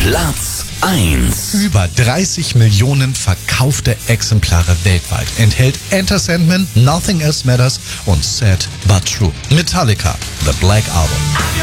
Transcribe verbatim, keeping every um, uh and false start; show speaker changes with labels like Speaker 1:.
Speaker 1: Platz eins.
Speaker 2: Über dreißig Millionen verkaufte Exemplare weltweit enthält Enter Sandman, Nothing Else Matters und Sad But True. Metallica, The Black Album.